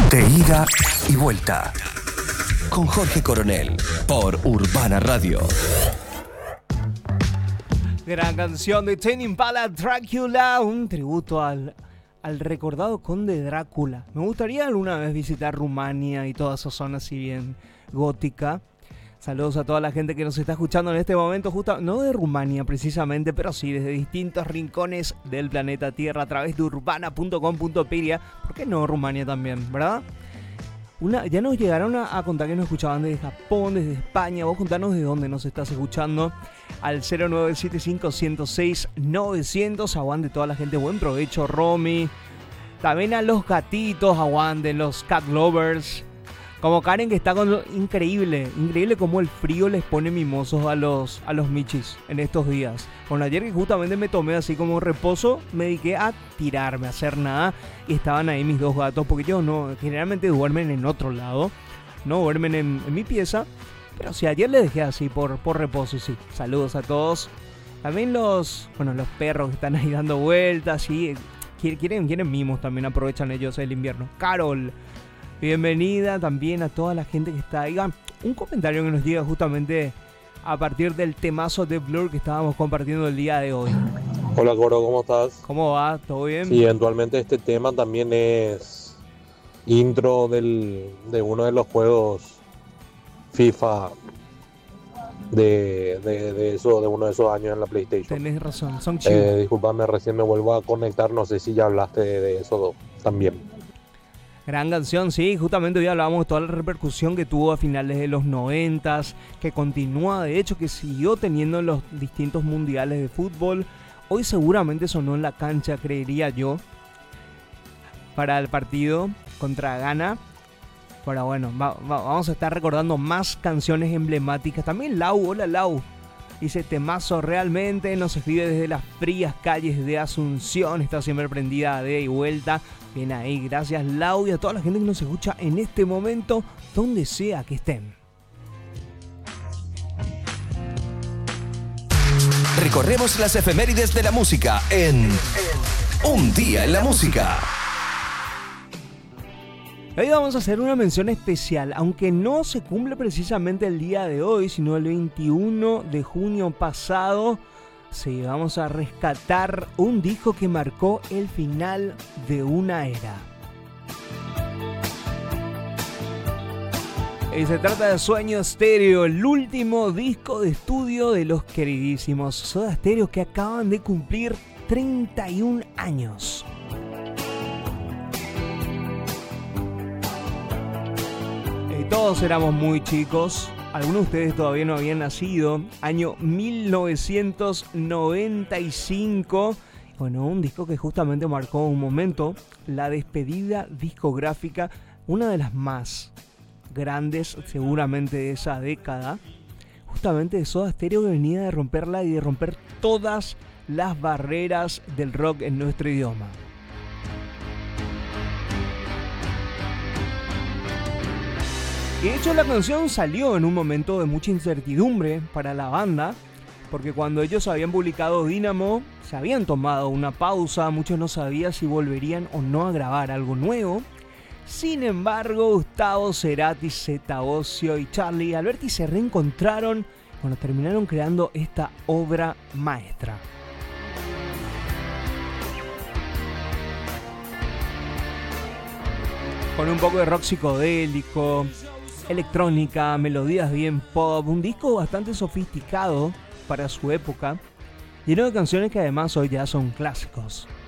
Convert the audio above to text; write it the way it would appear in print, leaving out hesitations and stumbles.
De ida y vuelta. Con Jorge Coronel por Urbana Radio. Gran canción de Tame Impala, Drácula, un tributo al recordado conde Drácula. Me gustaría alguna vez visitar Rumania y toda esa zona así bien gótica. Saludos a toda la gente que nos está escuchando en este momento, justo no de Rumania precisamente, pero sí desde distintos rincones del planeta Tierra a través de urbana.com.pe. ¿Por qué no Rumania también, verdad? Ya nos llegaron a contar que nos escuchaban desde Japón, desde España. Vos contanos de dónde nos estás escuchando al 0975-106-900. Aguante toda la gente, buen provecho, Romy. También a los gatitos, aguanten, los cat lovers. Como Karen, que está con increíble como el frío les pone mimosos a los michis en estos días. Bueno, ayer que justamente me tomé así como reposo, me dediqué a tirarme, a hacer nada. Y estaban ahí mis dos gatos, porque ellos no, generalmente duermen en otro lado. No duermen en mi pieza. Pero sí, ayer les dejé así por reposo, sí. Saludos a todos. También los perros que están ahí dando vueltas, sí. Quieren mimos también, aprovechan ellos el invierno. Carol, bienvenida también a toda la gente que está ahí. Un comentario que nos llega justamente a partir del temazo de Blur que estábamos compartiendo el día de hoy. Hola Coro, ¿cómo estás? ¿Cómo va? ¿Todo bien? Sí, eventualmente este tema también es intro de uno de los juegos FIFA de uno de esos años en la PlayStation. Tenés razón, son chicos. Disculpame, recién me vuelvo a conectar, no sé si ya hablaste de eso también. Gran canción, sí, justamente hoy hablábamos de toda la repercusión que tuvo a finales de los 90s, que continúa, de hecho, que siguió teniendo en los distintos mundiales de fútbol. Hoy seguramente sonó en la cancha, creería yo, para el partido contra Ghana. Pero bueno, vamos a estar recordando más canciones emblemáticas. También Lau, hola Lau. Dice, temazo realmente, nos escribe desde las frías calles de Asunción, está siempre prendida de vuelta. Bien ahí, gracias Lau y a toda la gente que nos escucha en este momento, donde sea que estén. Recorremos las efemérides de la música en Un Día en la Música. Hoy vamos a hacer una mención especial, aunque no se cumple precisamente el día de hoy, sino el 21 de junio pasado. Sí, vamos a rescatar un disco que marcó el final de una era. Y se trata de Sueño Stereo, el último disco de estudio de los queridísimos Soda Stereo, que acaban de cumplir 31 años. Todos éramos muy chicos, algunos de ustedes todavía no habían nacido, año 1995. Bueno, un disco que justamente marcó un momento, la despedida discográfica, una de las más grandes seguramente de esa década, justamente de Soda Stereo, que venía de romperla y de romper todas las barreras del rock en nuestro idioma. Y de hecho la canción salió en un momento de mucha incertidumbre para la banda, porque cuando ellos habían publicado Dynamo, se habían tomado una pausa, muchos no sabían si volverían o no a grabar algo nuevo. Sin embargo, Gustavo Cerati, Zeta Bosio y Charlie Alberti se reencontraron cuando terminaron creando esta obra maestra. Con un poco de rock psicodélico, electrónica, melodías bien pop, un disco bastante sofisticado para su época, lleno de canciones que además hoy ya son clásicos.